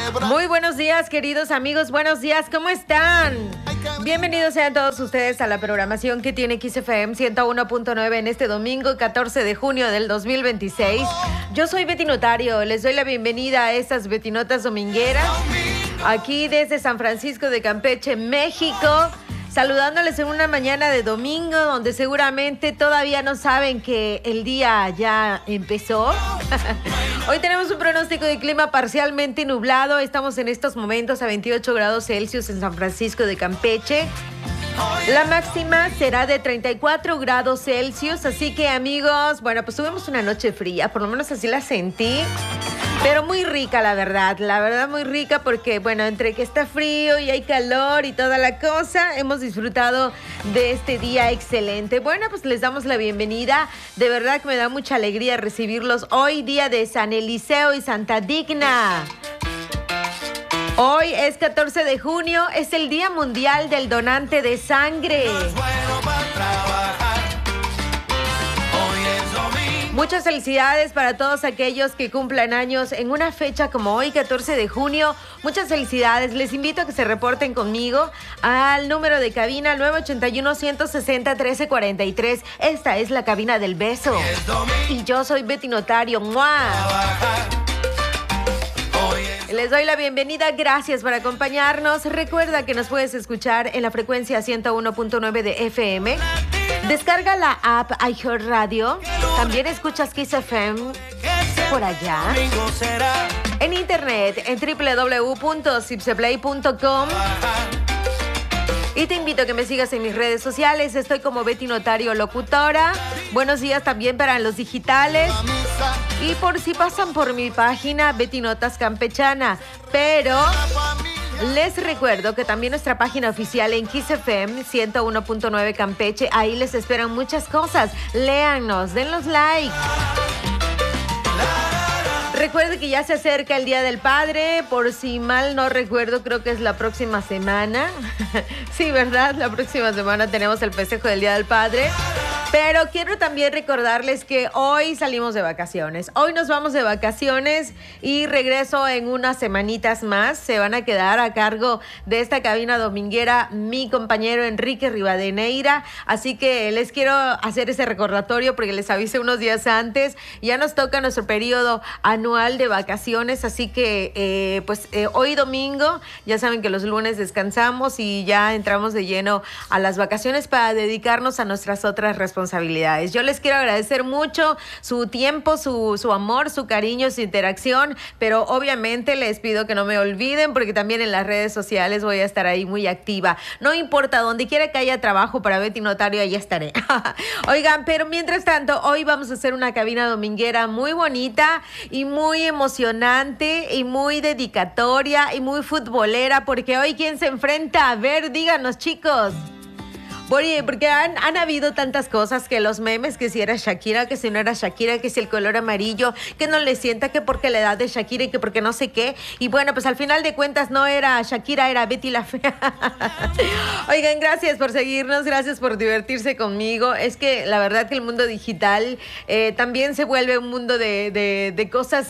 Muy buenos días, queridos amigos, buenos días, ¿cómo están? Bienvenidos sean todos ustedes a la programación que tiene XFM 101.9 en este domingo 14 de junio del 2026. Yo soy Betty Notario, les doy la bienvenida a estas Betinotas domingueras, aquí desde San Francisco de Campeche, México. Saludándoles en una mañana de domingo donde seguramente todavía no saben que el día ya empezó. Hoy tenemos un pronóstico de clima parcialmente nublado. Estamos en estos momentos a 28 grados Celsius en San Francisco de Campeche. La máxima será de 34 grados Celsius. Así que amigos, bueno, pues tuvimos una noche fría, por lo menos así la sentí. Pero muy rica, la verdad muy rica porque, bueno, entre que está frío y hay calor y toda la cosa, hemos disfrutado de este día excelente. Bueno, pues les damos la bienvenida. De verdad que me da mucha alegría recibirlos hoy, día de San Eliseo y Santa Digna. Hoy es 14 de junio, es el Día Mundial del Donante de Sangre. Muchas felicidades para todos aquellos que cumplan años en una fecha como hoy, 14 de junio. Muchas felicidades. Les invito a que se reporten conmigo al número de cabina 981-160-1343. Esta es la cabina del beso. Y yo soy Betty Notario. ¡Mua! Les doy la bienvenida, gracias por acompañarnos. Recuerda que nos puedes escuchar en la frecuencia 101.9 de FM. Descarga la app iHeartRadio. También escuchas XFM por allá. En internet, en www.cipseplay.com. Y te invito a que me sigas en mis redes sociales. Estoy como Betty Notario Locutora. Buenos días también para los digitales. Y por si pasan por mi página, Betty Notas Campechana. Pero les recuerdo que también nuestra página oficial en XFM 101.9 Campeche. Ahí les esperan muchas cosas. Léannos, denlos like. Recuerde que ya se acerca el Día del Padre, por si mal no recuerdo, creo que es la próxima semana. Sí, ¿verdad? La próxima semana tenemos el festejo del Día del Padre. Pero quiero también recordarles que hoy salimos de vacaciones. Hoy nos vamos de vacaciones y regreso en unas semanitas más. Se van a quedar a cargo de esta cabina dominguera mi compañero Enrique Rivadeneira. Así que les quiero hacer ese recordatorio porque les avisé unos días antes. Ya nos toca nuestro periodo anual de vacaciones. Así que hoy domingo, ya saben que los lunes descansamos y ya entramos de lleno a las vacaciones para dedicarnos a nuestras otras responsabilidades. Yo les quiero agradecer mucho su tiempo, su amor, su cariño, su interacción, pero obviamente les pido que no me olviden porque también en las redes sociales voy a estar ahí muy activa. No importa, donde quiera que haya trabajo para Betty Notario, ahí estaré. Oigan, pero mientras tanto, hoy vamos a hacer una cabina dominguera muy bonita y muy emocionante y muy dedicatoria y muy futbolera, porque hoy ¿quién se enfrenta? A ver, díganos, chicos. Oye, porque han habido tantas cosas, que los memes, que si era Shakira, que si no era Shakira, que si el color amarillo, que no le sienta, que porque la edad de Shakira y que porque no sé qué. Y bueno, pues al final de cuentas no era Shakira, era Betty la Fea. Oigan, gracias por seguirnos, gracias por divertirse conmigo. Es que la verdad que el mundo digital también se vuelve un mundo de cosas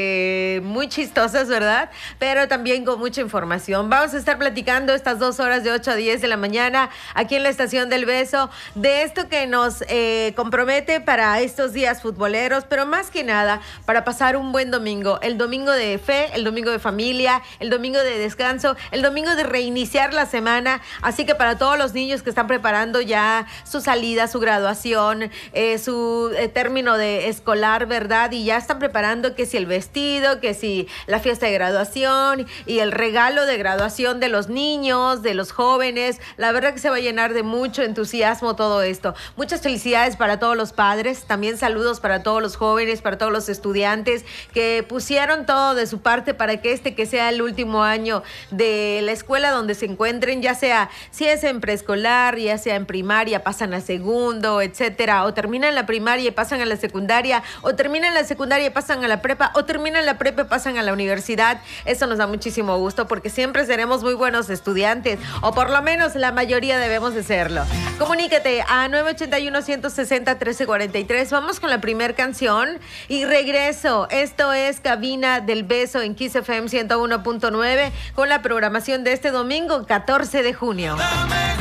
muy chistosas, ¿verdad? Pero también con mucha información. Vamos a estar platicando estas 2 horas de 8 a 10 de la mañana aquí en la Estación del Beso, de esto que nos compromete para estos días futboleros, pero más que nada para pasar un buen domingo, el domingo de fe, el domingo de familia, el domingo de descanso, el domingo de reiniciar la semana. Así que para todos los niños que están preparando ya su salida, su graduación, su término de escolar, ¿verdad? Y ya están preparando que si el vestido, que si la fiesta de graduación y el regalo de graduación de los niños, de los jóvenes. La verdad que se va a llenar de mucho entusiasmo todo esto. Muchas felicidades para todos los padres, también saludos para todos los jóvenes, para todos los estudiantes que pusieron todo de su parte para que que sea el último año de la escuela donde se encuentren, ya sea si es en preescolar, ya sea en primaria, pasan a segundo, etcétera, o terminan la primaria y pasan a la secundaria, o terminan la secundaria y pasan a la prepa, o terminan la prepa y pasan a la universidad. Eso nos da muchísimo gusto porque siempre seremos muy buenos estudiantes, o por lo menos la mayoría debemos de ser. hacerlo. Comunícate a 981-160-1343. Vamos con la primer canción y regreso. Esto es Cabina del Beso en Kiss FM 101.9 con la programación de este domingo, 14 de junio.